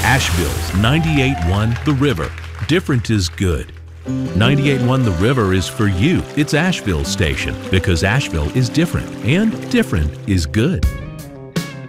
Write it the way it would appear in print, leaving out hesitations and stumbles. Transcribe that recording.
Asheville's 98.1 The River. Different is good. 98.1 The River is for you. It's Asheville's station because Asheville is different, and different is good.